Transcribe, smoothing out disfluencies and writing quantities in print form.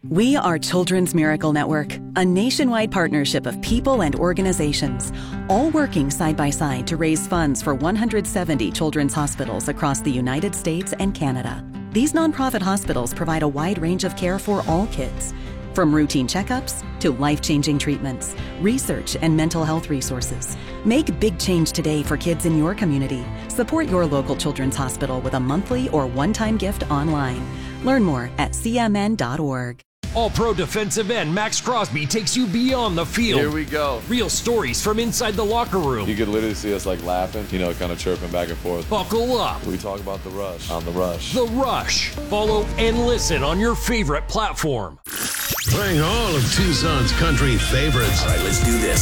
We are Children's Miracle Network, a nationwide partnership of people and organizations, all working side by side to raise funds for 170 children's hospitals across the United States and Canada. These nonprofit hospitals provide a wide range of care for all kids, from routine checkups to life-changing treatments, research, and mental health resources. Make big change today for kids in your community. Support your local children's hospital with a monthly or one-time gift online. Learn more at cmn.org. All-Pro defensive end Max Crosby takes you beyond the field. Here we go. Real stories from inside the locker room. You could literally see us laughing, kind of chirping back and forth. Buckle up. We talk about The Rush on The Rush. The Rush. Follow and listen on your favorite platform. Playing all of Tucson's country favorites. All right, let's do this.